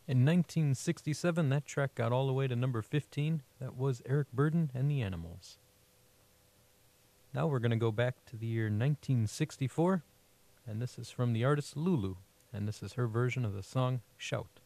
In 1967, that track got all the way to number 15. That was Eric Burdon and the Animals. Now we're going to go back to the year 1964, and this is from the artist Lulu, and this is her version of the song Shout.